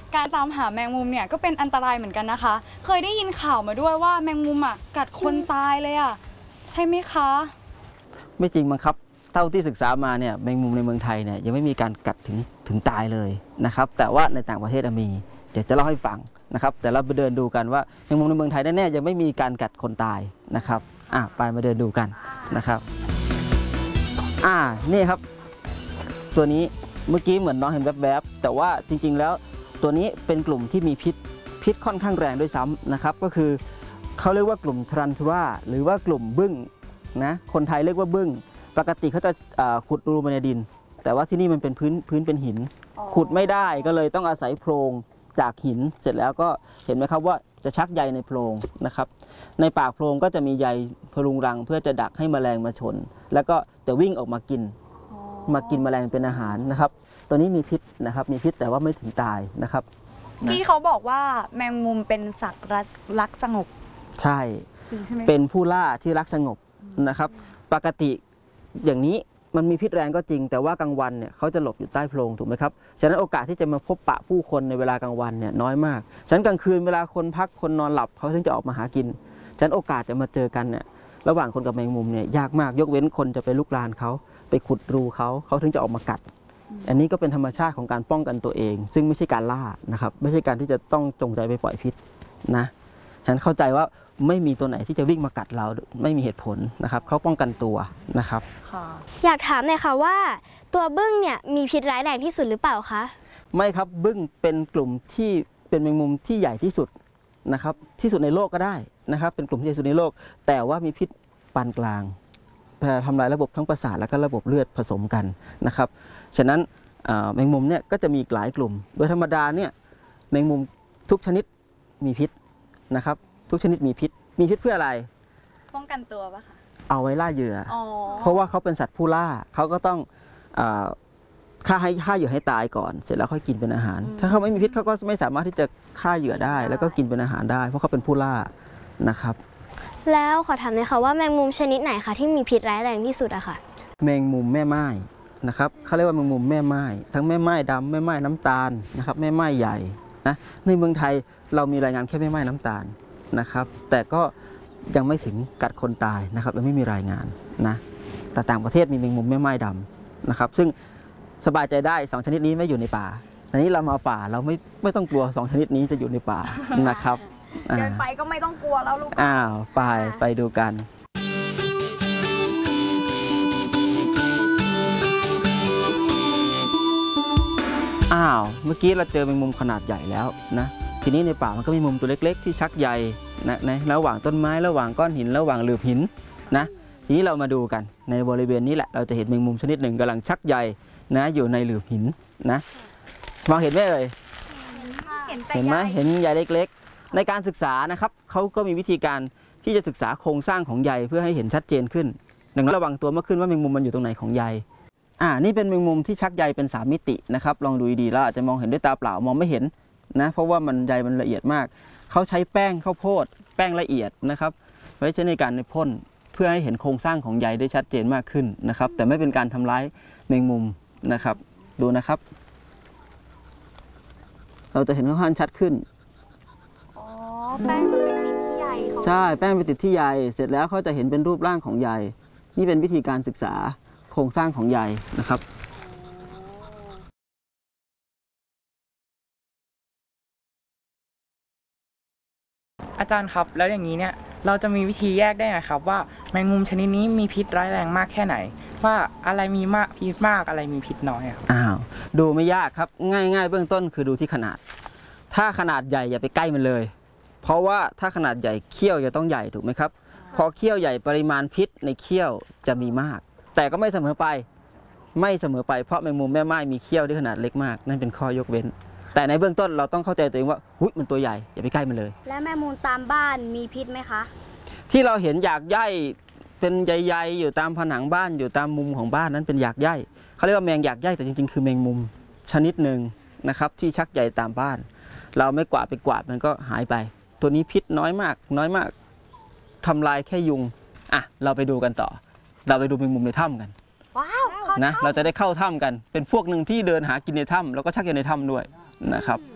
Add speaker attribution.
Speaker 1: การตามหาแมงมุมเนี่ยก็เป็นอันตรายเหมือนกันนะคะเคยได้ยินข่าวมาด้วยว่าแมงมุมกัดคนตายเลยใช่ไหมคะ
Speaker 2: ไม่จริงมั้งครับเท่าที่ศึกษามาเนี่ยแมงมุมในเมืองไทยเนี่ยยังไม่มีการกัดถึงตายเลยนะครับแต่ว่าในต่างประเทศมีเดี๋ยวจะเล่าให้ฟังนะครับแต่เราไปเดินดูกันว่าแมงมุมในเมืองไทยแน่ๆยังไม่มีการกัดคนตายนะครับไปมาเดินดูกันนะครับนี่ครับตัวนี้เมื่อกี้เหมือนน้องเห็นแวบๆแต่ว่าจริงๆแล้วตัวนี้เป็นกลุ่มที่มีพิษค่อนข้างแรงด้วยซ้ำนะครับก็คือเขาเรียกว่ากลุ่มทรันทูราหรือว่ากลุ่มบึ้งนะคนไทยเรียกว่าบึ้งปกติเขาจะขุดรูมาในดินแต่ว่าที่นี่มันเป็นพื้นเป็นหินขุดไม่ได้ก็เลยต้องอาศัยโพรงจากหินเสร็จแล้วก็เห็นไหมครับว่าจะชักใยในโพรงนะครับในปากโพรงก็จะมีใยพรุงรังเพื่อจะดักให้แมลงมาชนแล้วก็จะวิ่งออกมากินแมลงเป็นอาหารนะครับตัวนี้มีพิษนะครับมีพิษแต่ว่าไม่ถึงตายนะครับ
Speaker 1: ที่เขาบอกว่าแมงมุมเป็นสัตว์รักสงบ
Speaker 2: ใช่เป็นผู้ล่าที่รักสงบนะครับปกติอย่างนี้มันมีพิษแรงก็จริงแต่ว่ากลางวันเนี่ยเขาจะหลบอยู่ใต้โพรงถูกไหมครับฉะนั้นโอกาสที่จะมาพบปะผู้คนในเวลากลางวันเนี่ยน้อยมากฉะนั้นกลางคืนเวลาคนพักคนนอนหลับเขาถึงจะออกมาหากินฉะนั้นโอกาสจะมาเจอกันเนี่ยระหว่างคนกับแมงมุมเนี่ยยากมากยกเว้นคนจะไปลุกลานเขาไปขุดรูเขาถึงจะออกมากัดอันนี้ก็เป็นธรรมชาติของการป้องกันตัวเองซึ่งไม่ใช่การล่านะครับไม่ใช่การที่จะต้องจงใจไปปล่อยพิษนะฉะนั้นเข้าใจว่าไม่มีตัวไหนที่จะวิ่งมากัดเราไม่มีเหตุผลนะครับเขาป้องกันตัวนะครับ
Speaker 3: อยากถามหน่อยค่ะว่าตัวบึ้งเนี่ยมีพิษร้ายแรงที่สุดหรือเปล่าคะ
Speaker 2: ไม่ครับบึ้งเป็นกลุ่มที่เป็นแมงมุมที่ใหญ่ที่สุดนะครับที่สุดในโลกก็ได้นะครับเป็นกลุ่มที่ใหญ่สุดในโลกแต่ว่ามีพิษปานกลางทำลายระบบทั้งประสาทและก็ระบบเลือดผสมกันนะครับฉะนั้นแมงมุมเนี่ยก็จะมีหลายกลุ่มโดยธรรมดาเนี่ยแมงมุมทุกชนิดมีพิษนะครับทุกชนิดมีพิษเพื่ออะไร
Speaker 1: ป้องกันตัวปะคะ
Speaker 2: เอาไว้ล่าเหยื่อเพราะว่าเขาเป็นสัตว์ผู้ล่าเขาก็ต้องฆ่าเหยื่อให้ตายก่อนเสร็จแล้วค่อยกินเป็นอาหารถ้าเขาไม่มีพิษเขาก็ไม่สามารถที่จะฆ่าเหยื่อได้แล้วก็กินเป็นอาหารได้เพราะเขาเป็นผู้ล่านะครับ
Speaker 3: แล้วขอถามหน่อยค่ะว่าแมงมุมชนิดไหนคะที่มีพิษร้ายแรงที่สุดอะค่ะ
Speaker 2: แมงมุมแม่ไม้นะครับเขาเรียกว่าแมงมุมแม่ไม้ทั้งแม่ไม้ดำแม่ไม้น้ำตาลนะครับแม่ไม้ใหญ่นะในเมืองไทยเรามีรายงานแค่แม่ไม้น้ำตาลนะครับแต่ก็ยังไม่ถึงกัดคนตายนะครับยังไม่มีรายงานนะแต่ต่างประเทศมีแมงมุมแม่ไม้ดำนะครับซึ่งสบายใจได้2ชนิดนี้ไม่อยู่ในป่าอันนี้เรามาป่าเราไม่ต้องกลัว2ชนิดนี้จะอยู่ในป่านะครับ
Speaker 1: เดินไปก็ไม่ต้องกลัวแล้วลูก
Speaker 2: ไปดูกันเมื่อกี้เราเจอแมงมุมขนาดใหญ่แล้วนะทีนี้ในป่ามันก็มีมุมตัวเล็กๆที่ชักใยในระหว่างต้นไม้ระหว่างก้อนหินระหว่างหลืบหินนะทีนี้เรามาดูกันในบริเวณนี้แหละเราจะเห็นแมงมุมชนิดหนึ่งกำลังชักใยนะอยู่ในหลืบหินนะมองเห็นไหมเลยเห็นไหมเห็นใยเล็กๆในการศึกษานะครับเขาก็มีวิธีการที่จะศึกษาโครงสร้างของใยเพื่อให้เห็นชัดเจนขึ้นดังนั้นระวังตัวมากขึ้นว่าแมงมุมมันอยู่ตรงไหนของใยนี่เป็นแมงมุมที่ชักใยเป็น3มิตินะครับลองดูดีๆแล้วอาจจะมองเห็นด้วยตาเปล่ามองไม่เห็นนะเพราะว่าใยมันละเอียดมากเขาใช้แป้งข้าวโพดแป้งละเอียดนะครับไว้ใช้ในการพ่นเพื่อให้เห็นโครงสร้างของใยได้ชัดเจนมากขึ้นนะครับแต่ไม่เป็นการทำร้ายแมงมุมนะครับดูนะครับเราจะเห็นค่อนข้างชัดขึ้น
Speaker 3: แป้งจะไปติดที่ใย
Speaker 2: ใช่แป้งไปติดที่ใยเสร็จแล้วเขาจะเห็นเป็นรูปร่างของใยนี่เป็นวิธีการศึกษาโครงสร้างของใยนะครับ
Speaker 4: อาจารย์ครับแล้วอย่างนี้เนี่ยเราจะมีวิธีแยกได้ไงครับว่าแมงมุมชนิดนี้มีพิษร้ายแรงมากแค่ไหนว่าอะไรมีพิษมากอะไรมีพิษน้อยครับ
Speaker 2: ดูไม่ยากครับง่ายๆเบื้องต้นคือดูที่ขนาดถ้าขนาดใหญ่อย่าไปใกล้มันเลยเพราะว่าถ้าขนาดใหญ่เขี้ยวจะต้องใหญ่ถูกไหมครับพอเขี้ยวใหญ่ปริมาณพิษในเขี้ยวจะมีมากแต่ก็ไม่เสมอไปเพราะแมงมุมแม่ไม้มีเขี้ยวที่ขนาดเล็กมากนั่นเป็นข้อยกเว้นแต่ในเบื้องต้นเราต้องเข้าใจตัวเองว่ามันตัวใหญ่อย่าไปใกล้มันเลย
Speaker 3: และแมงมุมตามบ้านมีพิษไหมคะ
Speaker 2: ที่เราเห็นหยากใยเป็นใยๆอยู่ตามผนังบ้านอยู่ตามมุมของบ้านนั้นเป็นหยากใยเขาเรียกว่าแมงหยากใยแต่จริงๆคือแมงมุมชนิดหนึ่งนะครับที่ชักใยตามบ้านเราไม่กวาดไปกวาดมันก็หายไปตัวนี้พิษน้อยมากทำลายแค่ยุงเราไปดูกันต่อเราไปดูแมงมุมในถ้ำกันนะเราจะได้เข้าถ้ำกันเป็นพวกหนึ่งที่เดินหากินในถ้ำแล้วก็ชักใยในถ้ำด้วยนะครับ